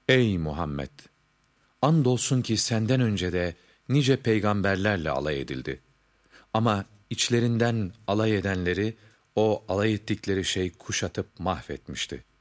Ey Muhammed! Andolsun ki senden önce de nice peygamberlerle alay edildi. Ama içlerinden alay edenleri o alay ettikleri şey kuşatıp mahvetmişti.